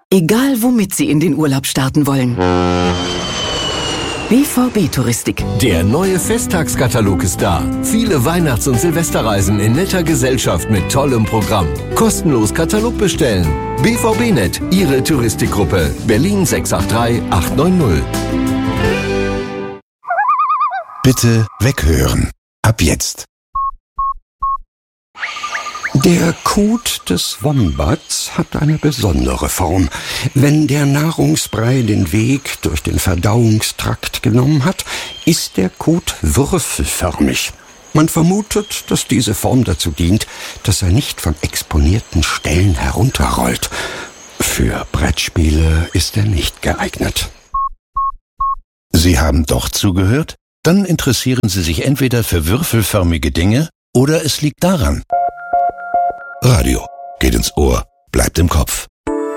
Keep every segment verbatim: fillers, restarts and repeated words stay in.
Egal womit Sie in den Urlaub starten wollen. B V B Touristik. Der neue Festtagskatalog ist da. Viele Weihnachts- und Silvesterreisen in netter Gesellschaft mit tollem Programm. Kostenlos Katalog bestellen. B V B Net, Ihre Touristikgruppe. Berlin sechs acht drei acht neun null. Bitte weghören. Ab jetzt. Der Kot des Wombats hat eine besondere Form. Wenn der Nahrungsbrei den Weg durch den Verdauungstrakt genommen hat, ist der Kot würfelförmig. Man vermutet, dass diese Form dazu dient, dass er nicht von exponierten Stellen herunterrollt. Für Brettspiele ist er nicht geeignet. Sie haben doch zugehört? Dann interessieren Sie sich entweder für würfelförmige Dinge oder es liegt daran. Radio geht ins Ohr, bleibt im Kopf.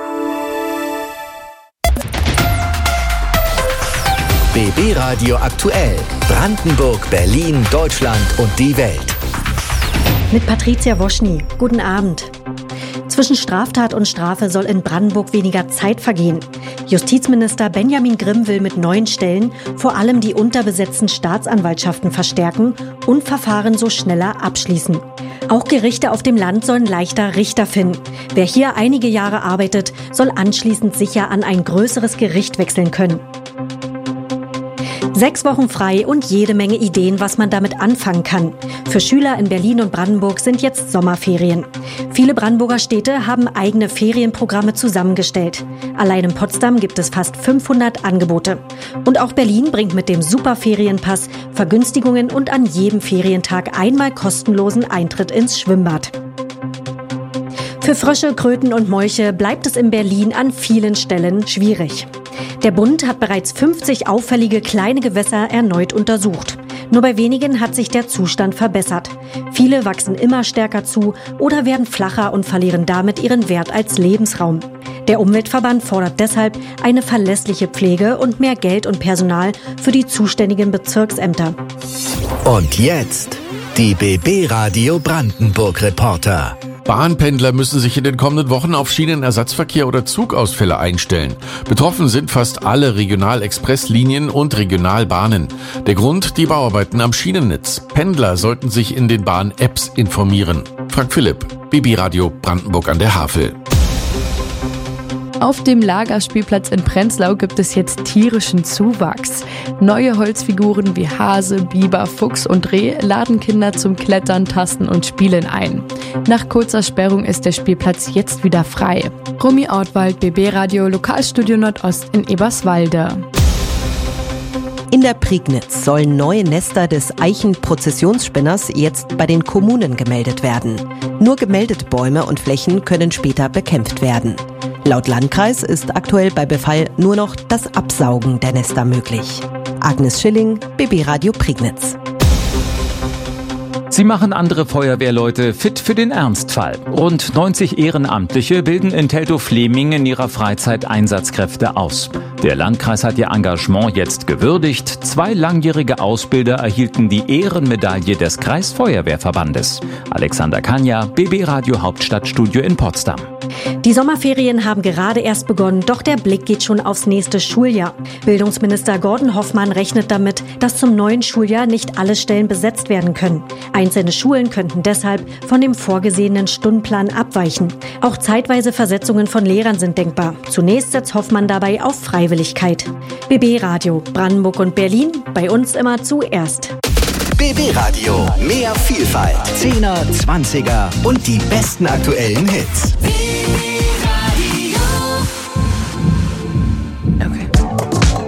B B Radio aktuell. Brandenburg, Berlin, Deutschland und die Welt. Mit Patricia Woschny. Guten Abend. Zwischen Straftat und Strafe soll in Brandenburg weniger Zeit vergehen. Justizminister Benjamin Grimm will mit neuen Stellen vor allem die unterbesetzten Staatsanwaltschaften verstärken und Verfahren so schneller abschließen. Auch Gerichte auf dem Land sollen leichter Richter finden. Wer hier einige Jahre arbeitet, soll anschließend sicher an ein größeres Gericht wechseln können. Sechs Wochen frei und jede Menge Ideen, was man damit anfangen kann. Für Schüler in Berlin und Brandenburg sind jetzt Sommerferien. Viele Brandenburger Städte haben eigene Ferienprogramme zusammengestellt. Allein in Potsdam gibt es fast fünfhundert Angebote. Und auch Berlin bringt mit dem Superferienpass Vergünstigungen und an jedem Ferientag einmal kostenlosen Eintritt ins Schwimmbad. Für Frösche, Kröten und Molche bleibt es in Berlin an vielen Stellen schwierig. Der Bund hat bereits fünfzig auffällige kleine Gewässer erneut untersucht. Nur bei wenigen hat sich der Zustand verbessert. Viele wachsen immer stärker zu oder werden flacher und verlieren damit ihren Wert als Lebensraum. Der Umweltverband fordert deshalb eine verlässliche Pflege und mehr Geld und Personal für die zuständigen Bezirksämter. Und jetzt die B B Radio Brandenburg Reporter. Bahnpendler müssen sich in den kommenden Wochen auf Schienenersatzverkehr oder Zugausfälle einstellen. Betroffen sind fast alle Regional-Express-Linien und Regionalbahnen. Der Grund, die Bauarbeiten am Schienennetz. Pendler sollten sich in den Bahn-Apps informieren. Frank Philipp, B B Radio Brandenburg an der Havel. Auf dem Lagerspielplatz in Prenzlau gibt es jetzt tierischen Zuwachs. Neue Holzfiguren wie Hase, Biber, Fuchs und Reh laden Kinder zum Klettern, Tasten und Spielen ein. Nach kurzer Sperrung ist der Spielplatz jetzt wieder frei. Romy Ortwald, B B Radio Lokalstudio Nordost in Eberswalde. In der Prignitz sollen neue Nester des Eichen-Prozessionsspinners jetzt bei den Kommunen gemeldet werden. Nur gemeldete Bäume und Flächen können später bekämpft werden. Laut Landkreis ist aktuell bei Befall nur noch das Absaugen der Nester möglich. Agnes Schilling, B B Radio Prignitz. Sie machen andere Feuerwehrleute fit für den Ernstfall. Rund neunzig Ehrenamtliche bilden in Teltow-Fleming in ihrer Freizeit Einsatzkräfte aus. Der Landkreis hat ihr Engagement jetzt gewürdigt. Zwei langjährige Ausbilder erhielten die Ehrenmedaille des Kreisfeuerwehrverbandes. Alexander Kanja, B B Radio Hauptstadtstudio in Potsdam. Die Sommerferien haben gerade erst begonnen, doch der Blick geht schon aufs nächste Schuljahr. Bildungsminister Gordon Hoffmann rechnet damit, dass zum neuen Schuljahr nicht alle Stellen besetzt werden können. Einzelne Schulen könnten deshalb von dem vorgesehenen Stundenplan abweichen. Auch zeitweise Versetzungen von Lehrern sind denkbar. Zunächst setzt Hoffmann dabei auf Freiwilligkeit. B B Radio, Brandenburg und Berlin, bei uns immer zuerst. B B Radio, mehr Vielfalt, Zehner, Zwanziger und die besten aktuellen Hits.